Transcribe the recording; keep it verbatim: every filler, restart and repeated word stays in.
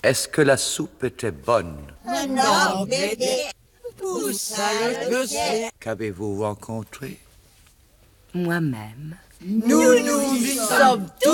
Est-ce que la soupe était bonne? Non, bébé. Tout ça, le ciel. Qu'avez-vous rencontré? Moi-même. Nous, nous y sommes tous.